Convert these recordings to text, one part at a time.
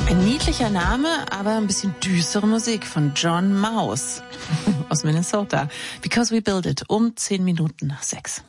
Ein niedlicher Name, aber ein bisschen düstere Musik von John Maus aus Minnesota. Because We Build It, um 6:10.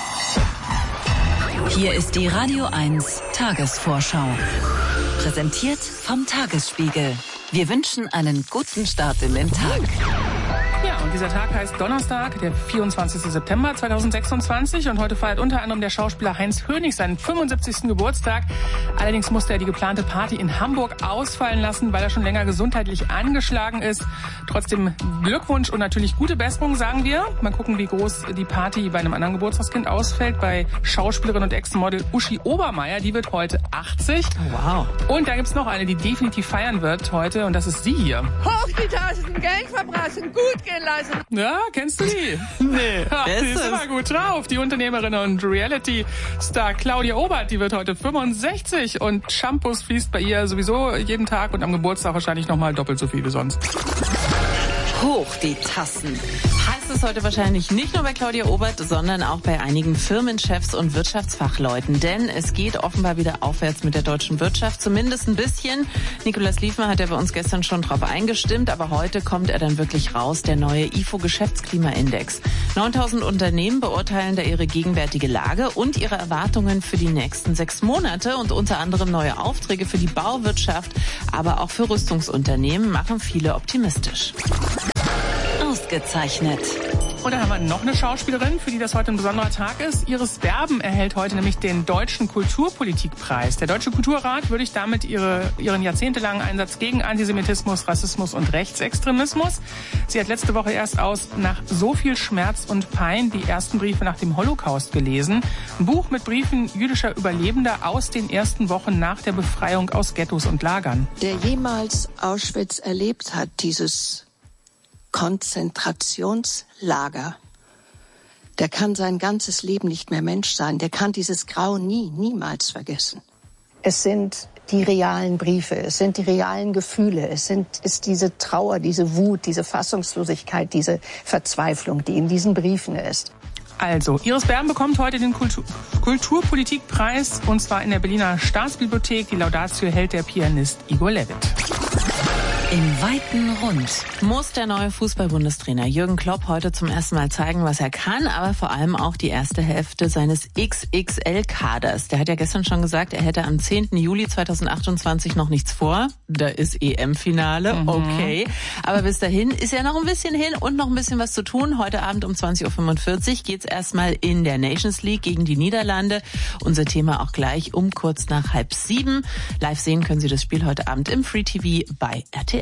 Hier ist die Radio 1 Tagesvorschau. Präsentiert vom Tagesspiegel. Wir wünschen einen guten Start in den Tag. Ja, und dieser Tag heißt Donnerstag, der 24. September 2026. Und heute feiert unter anderem der Schauspieler Heinz Hönig seinen 75. Geburtstag. Allerdings musste er die geplante Party in Hamburg ausfallen lassen, weil er schon länger gesundheitlich angeschlagen ist. Trotzdem Glückwunsch und natürlich gute Besserung, sagen wir. Mal gucken, wie groß die Party bei einem anderen Geburtstagskind ausfällt. Bei Schauspielerin und Ex-Model Uschi Obermeier, die wird heute 80. Wow. Und da gibt's noch eine, die definitiv feiern wird heute. Und das ist sie hier. Hoch die Taschen, Geld verbrechen, gut gehen lassen. Ja, kennst du die? Nee. Ach, die ist immer gut drauf. Die Unternehmerin und Reality-Star Claudia Obert, die wird heute 65 und Shampoos fließt bei ihr sowieso jeden Tag und am Geburtstag wahrscheinlich nochmal doppelt so viel wie sonst. Hoch die Tassen. Heißt es heute wahrscheinlich nicht nur bei Claudia Obert, sondern auch bei einigen Firmenchefs und Wirtschaftsfachleuten. Denn es geht offenbar wieder aufwärts mit der deutschen Wirtschaft, zumindest ein bisschen. Nikolaus Liefmer hat ja bei uns gestern schon drauf eingestimmt, aber heute kommt er dann wirklich raus, der neue IFO-Geschäftsklimaindex. 9.000 Unternehmen beurteilen da ihre gegenwärtige Lage und ihre Erwartungen für die nächsten 6 Monate. Und unter anderem neue Aufträge für die Bauwirtschaft, aber auch für Rüstungsunternehmen machen viele optimistisch. Ausgezeichnet. Und dann haben wir noch eine Schauspielerin, für die das heute ein besonderer Tag ist. Iris Berben erhält heute nämlich den Deutschen Kulturpolitikpreis. Der Deutsche Kulturrat würdigt damit ihren jahrzehntelangen Einsatz gegen Antisemitismus, Rassismus und Rechtsextremismus. Sie hat letzte Woche erst nach so viel Schmerz und Pein die ersten Briefe nach dem Holocaust gelesen. Ein Buch mit Briefen jüdischer Überlebender aus den ersten Wochen nach der Befreiung aus Ghettos und Lagern. Der jemals Auschwitz erlebt hat, dieses Konzentrationslager, der kann sein ganzes Leben nicht mehr Mensch sein. Der kann dieses Grauen niemals vergessen. Es sind die realen Briefe, es sind die realen Gefühle, ist diese Trauer, diese Wut, diese Fassungslosigkeit, diese Verzweiflung, die in diesen Briefen ist. Also, Iris Berben bekommt heute den Kulturpolitikpreis, und zwar in der Berliner Staatsbibliothek. Die Laudatio hält der Pianist Igor Levit. Im weiten Rund muss der neue Fußball-Bundestrainer Jürgen Klopp heute zum ersten Mal zeigen, was er kann, aber vor allem auch die erste Hälfte seines XXL-Kaders. Der hat ja gestern schon gesagt, er hätte am 10. Juli 2028 noch nichts vor. Da ist EM-Finale, okay. Aber bis dahin ist ja noch ein bisschen hin und noch ein bisschen was zu tun. Heute Abend um 20.45 Uhr geht's erstmal in der Nations League gegen die Niederlande. Unser Thema auch gleich um kurz nach 6:30. Live sehen können Sie das Spiel heute Abend im Free TV bei RTL.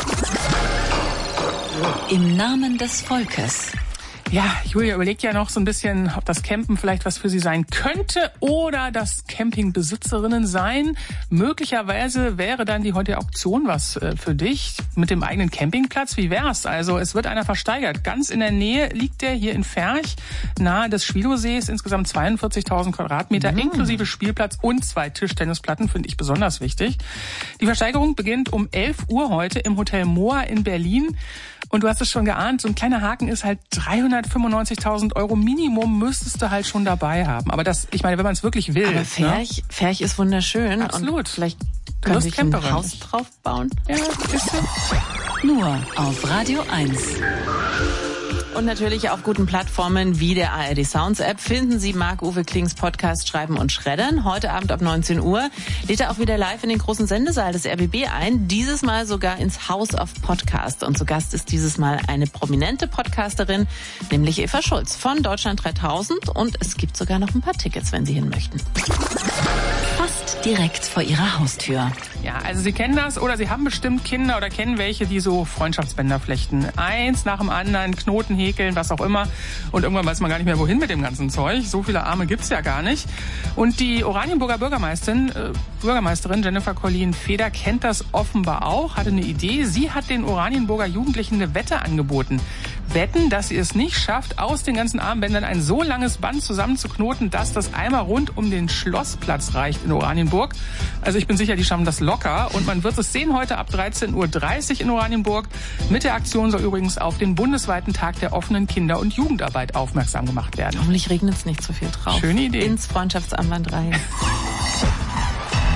Im Namen des Volkes. Ja, Julia überlegt ja noch so ein bisschen, ob das Campen vielleicht was für sie sein könnte oder das Campingbesitzerinnen sein. Möglicherweise wäre dann die heutige Auktion was für dich mit dem eigenen Campingplatz. Wie wär's? Also es wird einer versteigert. Ganz in der Nähe liegt der hier in Ferch, nahe des Schwielosees, insgesamt 42.000 Quadratmeter, inklusive Spielplatz und 2 Tischtennisplatten, finde ich besonders wichtig. Die Versteigerung beginnt um 11 Uhr heute im Hotel Moa in Berlin. Und du hast es schon geahnt, so ein kleiner Haken ist halt 395.000 € Minimum müsstest du halt schon dabei haben. Aber das, ich meine, wenn man es wirklich will. Aber Ferch ist wunderschön. Absolut. Und vielleicht kann sich ein Haus drauf bauen. Ja, ist so. Nur auf Radio 1. Und natürlich auf guten Plattformen wie der ARD Sounds App finden Sie Marc-Uwe Klings Podcast Schreiben und Schreddern. Heute Abend ab 19 Uhr lädt er auch wieder live in den großen Sendesaal des RBB ein. Dieses Mal sogar ins House of Podcast. Und zu Gast ist dieses Mal eine prominente Podcasterin, nämlich Eva Schulz von Deutschland 3000. Und es gibt sogar noch ein paar Tickets, wenn Sie hin möchten. Fast direkt vor Ihrer Haustür. Ja, also Sie kennen das oder Sie haben bestimmt Kinder oder kennen welche, die so Freundschaftsbänder flechten. Eins nach dem anderen, Knoten häkeln, was auch immer. Und irgendwann weiß man gar nicht mehr, wohin mit dem ganzen Zeug. So viele Arme gibt's ja gar nicht. Und die Oranienburger Bürgermeisterin Jennifer Colleen Feder kennt das offenbar auch, hatte eine Idee. Sie hat den Oranienburger Jugendlichen eine Wette angeboten. Wetten, dass sie es nicht schafft, aus den ganzen Armbändern ein so langes Band zusammenzuknoten, dass das einmal rund um den Schlossplatz reicht in Oranienburg. Also ich bin sicher, die schaffen das locker. Und man wird es sehen heute ab 13:30 Uhr in Oranienburg. Mit der Aktion soll übrigens auf den bundesweiten Tag der offenen Kinder- und Jugendarbeit aufmerksam gemacht werden. Hoffentlich regnet es nicht so viel drauf. Schöne Idee. Ins Freundschaftsarmband rein.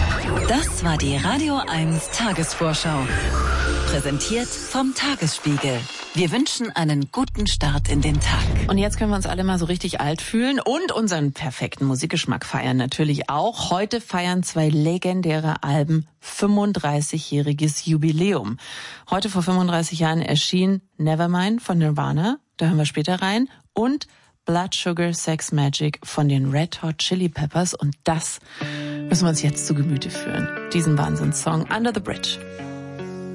Das war die Radio 1 Tagesvorschau. Präsentiert vom Tagesspiegel. Wir wünschen einen guten Start in den Tag. Und jetzt können wir uns alle mal so richtig alt fühlen und unseren perfekten Musikgeschmack feiern natürlich auch. Heute feiern 2 legendäre Alben 35-jähriges Jubiläum. Heute vor 35 Jahren erschien Nevermind von Nirvana, da hören wir später rein, und Blood Sugar Sex Magik von den Red Hot Chili Peppers. Und das müssen wir uns jetzt zu Gemüte führen. Diesen Wahnsinnssong Under the Bridge.